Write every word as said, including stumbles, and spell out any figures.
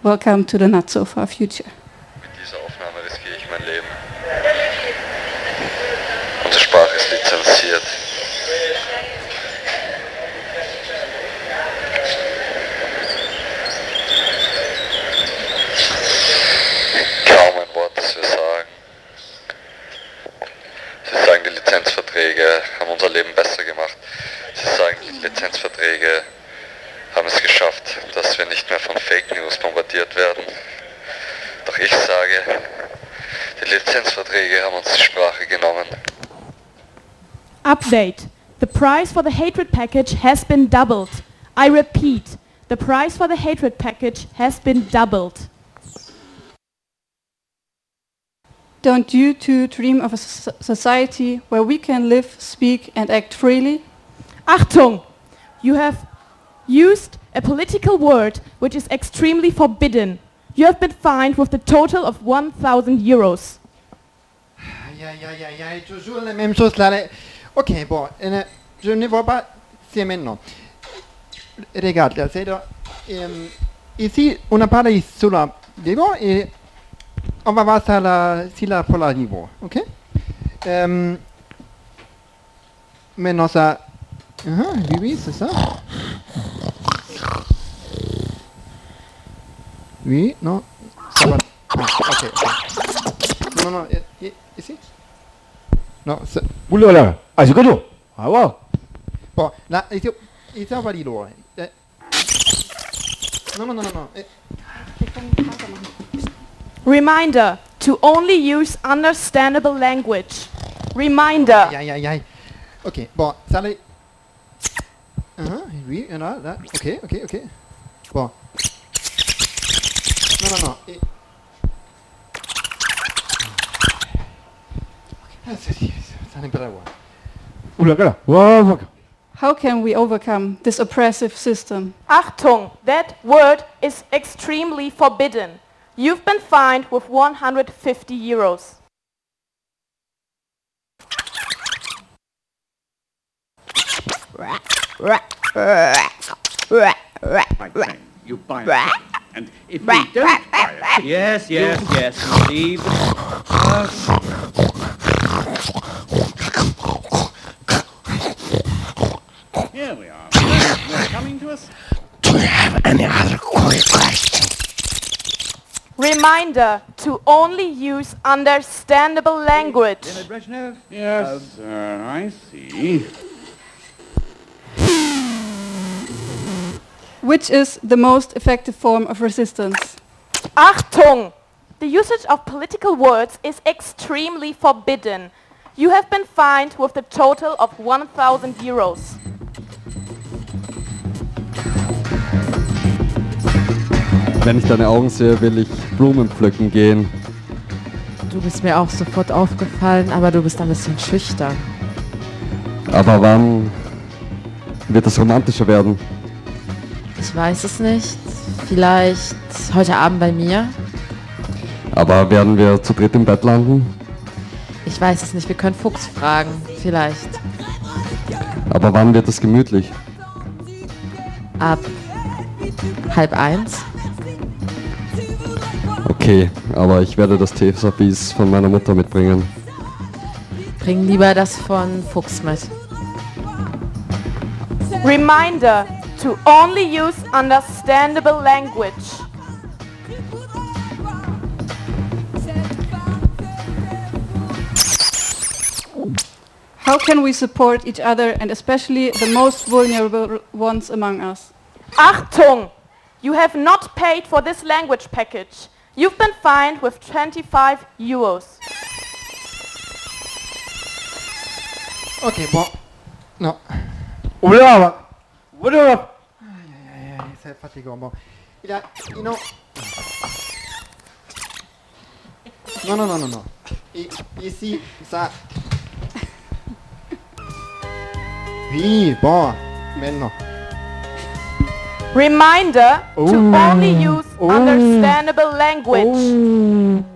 Welcome to the Not So Far Future. Mit dieser Aufnahme riskiere ich mein Leben. Unsere Sprache ist lizenziert. Kaum ein Wort, das wir sagen. Sie sagen, die Lizenzverträge haben unser Leben besser gemacht. Sie sagen, die Lizenzverträge haben es geschafft, dass wir nicht mehr von Fake News bombardiert werden. Doch ich sage, die Lizenzverträge haben uns die Sprache genommen. Update. The price for the hatred package has been doubled. I repeat, the price for the hatred package has been doubled. Don't you too dream of a so- society where we can live, speak and act freely? Achtung! You have used a political word which is extremely forbidden. You have been fined with the total of one thousand euros. Aïe aïe aïe aïe aïe, toujours la même chose là. les- Ok, bon, euh, je ne vois pas c'est maintenant. Regarde, c'est là, euh, ici on a parlé sur la niveau et on va voir ça là, si là pour la niveau, ok? Euh, maintenant ça, uh-huh, oui oui c'est ça. Oui, non, ça va. Ah, ok, ok. Non, non, i- i- ici? Non, c'est... Oula là, ah c'est que ah ouais. Bon, là, ici, ici on va dire l'eau. Eh. Non, non, non, non, non. Eh. Reminder to only use understandable language. Reminder. Aïe, aïe, aïe, aïe. Ok, bon, ça les... Uh-huh, oui, il y en a, là. Ok, ok, ok. Bon. Non, non, non. Et... Ah, c'est... Ça n'est pas la voix. Oula là, ouais, ouais. How can we overcome this oppressive system? Achtung! That word is extremely forbidden. You've been fined with one hundred fifty euros. My friend, you buy it. And if we don't buy it... Yes, yes, yes, leave us. Here we are. You're coming to us? Reminder to only use understandable language. David Brezhnev? Yes, sir, I see. Which is the most effective form of resistance? Achtung! The usage of political words is extremely forbidden. You have been fined with the total of one thousand euros. Wenn ich deine Augen sehe, will ich Blumen pflücken gehen. Du bist mir auch sofort aufgefallen, aber du bist ein bisschen schüchtern. Aber wann wird es romantischer werden? Ich weiß es nicht. Vielleicht heute Abend bei mir? Aber werden wir zu dritt im Bett landen? Ich weiß es nicht. Wir können Fuchs fragen. Vielleicht. Aber wann wird es gemütlich? Ab halb eins? Okay, aber ich werde das Teservice von meiner Mutter mitbringen. Bring lieber das von Fuchs mit. Reminder to only use understandable language. How can we support each other and especially the most vulnerable ones among us? Achtung! You have not paid for this language package. You've been fined with twenty-five euros. Ok, bon. Non. Oula, oula. Aïe, aïe, aïe, c'est fatigant. Bon. Il a... il Non. Non, non, non, non, non. Et ici, ça... Oui, bon. Maintenant. Reminder to Ooh. only use Ooh. understandable language. Oh.